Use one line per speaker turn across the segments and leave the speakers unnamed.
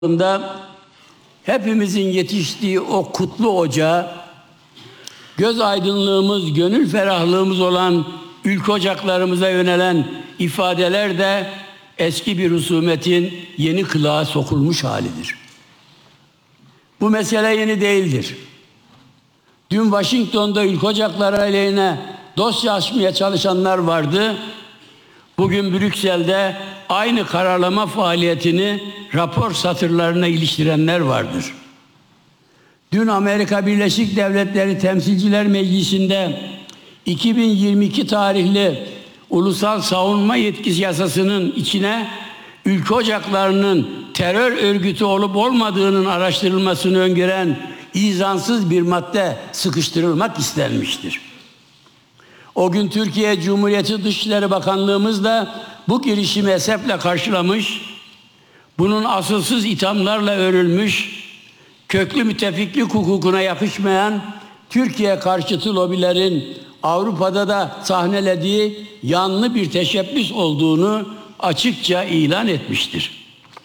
da hepimizin yetiştiği o kutlu ocağa, göz aydınlığımız, gönül ferahlığımız olan ülke ocaklarımıza yönelen ifadeler de eski bir husumetin yeni kılığa sokulmuş halidir. Bu mesele yeni değildir. Dün Washington'da ülke ocakları aleyhine dosya açmaya çalışanlar vardı. Bugün Brüksel'de aynı kararlama faaliyetini rapor satırlarına iliştirenler vardır. Dün Amerika Birleşik Devletleri Temsilciler Meclisi'nde 2022 tarihli Ulusal Savunma Yetkisi Yasası'nın içine ülke ocaklarının terör örgütü olup olmadığının araştırılmasını öngören izansız bir madde sıkıştırılmak istenmiştir. O gün Türkiye Cumhuriyeti Dışişleri Bakanlığımız da bu girişimi esefle karşılamış, bunun asılsız ithamlarla örülmüş, köklü müttefiklik hukukuna yakışmayan Türkiye karşıtı lobilerin Avrupa'da da sahnelediği yanlı bir teşebbüs olduğunu açıkça ilan etmiştir.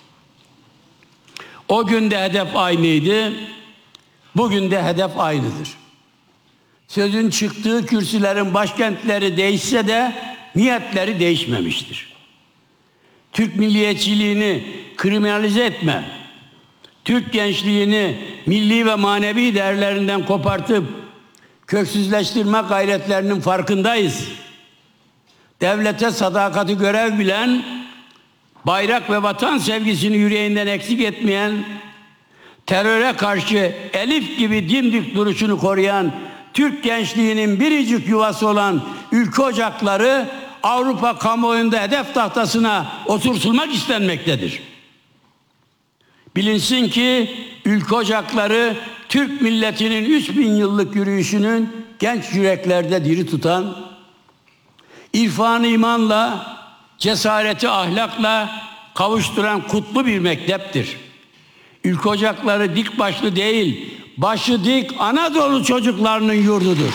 O gün de hedef aynıydı, bugün de hedef aynıdır. Sözün çıktığı kürsülerin başkentleri değişse de niyetleri değişmemiştir. Türk milliyetçiliğini kriminalize etme, Türk gençliğini milli ve manevi değerlerinden kopartıp köksüzleştirme gayretlerinin farkındayız. Devlete sadakati görev bilen, bayrak ve vatan sevgisini yüreğinden eksik etmeyen, teröre karşı elif gibi dimdik duruşunu koruyan Türk gençliğinin biricik yuvası olan ülke ocakları Avrupa kamuoyunda hedef tahtasına oturtulmak istenmektedir. Bilinsin ki ülke ocakları Türk milletinin 3000 yıllık yürüyüşünün genç yüreklerde diri tutan, irfanı imanla, cesareti ahlakla kavuşturan kutlu bir mekteptir. Ülke ocakları dik başlı değil, başı dik Anadolu çocuklarının yurdudur.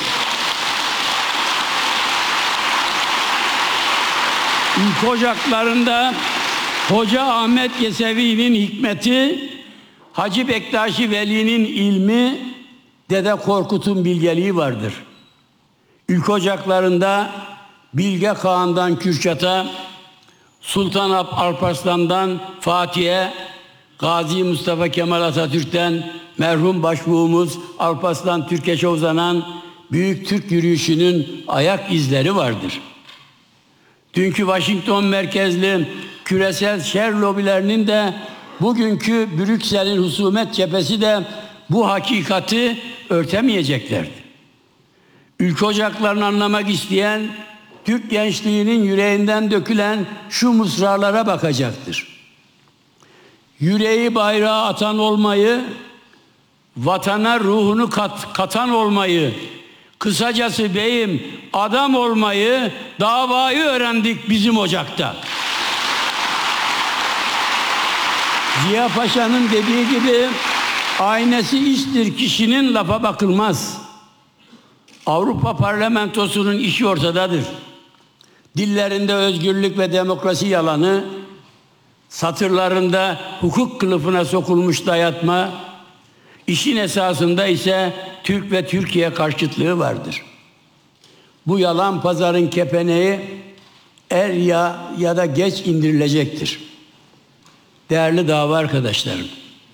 Ülke ocaklarında Hoca Ahmet Yesevi'nin hikmeti, Hacı Bektaşi Veli'nin ilmi, Dede Korkut'un bilgeliği vardır. Ülke ocaklarında Bilge Kağan'dan Kürşat'a, Sultan Alparslan'dan Fatih'e, Gazi Mustafa Kemal Atatürk'ten merhum başbuğumuz Alparslan Türkeş'e uzanan büyük Türk yürüyüşünün ayak izleri vardır. Dünkü Washington merkezli küresel şer lobilerinin de bugünkü Brüksel'in husumet cephesi de bu hakikati örtemeyeceklerdi. Ülke ocaklarını anlamak isteyen Türk gençliğinin yüreğinden dökülen şu mısralara bakacaktır. Yüreği bayrağı atan olmayı, vatana ruhunu katan olmayı, kısacası beyim adam olmayı, davayı öğrendik bizim ocakta. Ziya Paşa'nın dediği gibi aynesi iştir, kişinin lafa bakılmaz. Avrupa Parlamentosu'nun işi ortadadır. Dillerinde özgürlük ve demokrasi yalanı, satırlarında hukuk kılıfına sokulmuş dayatma, işin esasında ise Türk ve Türkiye karşıtlığı vardır. Bu yalan pazarın kepeneği er ya da geç indirilecektir. Değerli dava arkadaşlarım,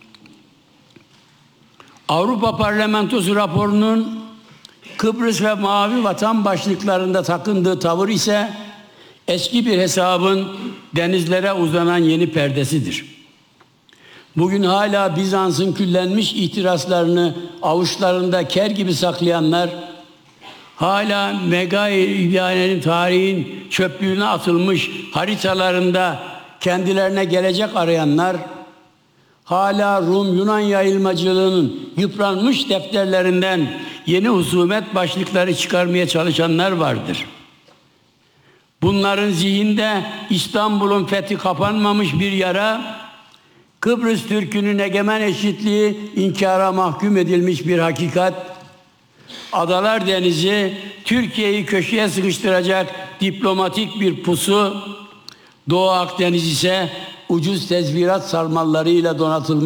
Avrupa Parlamentosu raporunun Kıbrıs ve Mavi Vatan başlıklarında takındığı tavır ise eski bir hesabın denizlere uzanan yeni perdesidir. Bugün hala Bizans'ın küllenmiş ihtiraslarını avuçlarında ker gibi saklayanlar, hala Megaidyane'nin tarihin çöplüğüne atılmış haritalarında kendilerine gelecek arayanlar, hala Rum-Yunan yayılmacılığının yıpranmış defterlerinden yeni husumet başlıkları çıkarmaya çalışanlar vardır. Bunların zihinde İstanbul'un fethi kapanmamış bir yara, Kıbrıs Türk'ünün egemen eşitliği inkara mahkum edilmiş bir hakikat, Adalar Denizi Türkiye'yi köşeye sıkıştıracak diplomatik bir pusu, Doğu Akdeniz ise ucuz tezvirat sarmallarıyla donatılmış